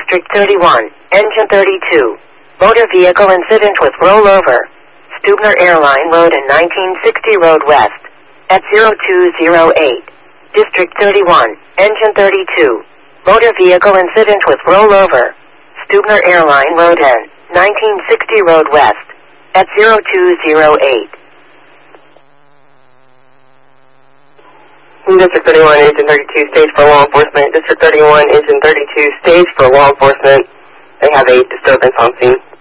District 31, Engine 32. Motor vehicle incident with rollover. Stubner Airline Road and 1960 Road West. At 0208. District 31, Engine 32. Motor vehicle incident with rollover. Stubner Airline Road and 1960 Road West. At 0208. District 31, Engine 32, stage for law enforcement. District 31, Engine 32, stage for law enforcement. They have a disturbance on scene.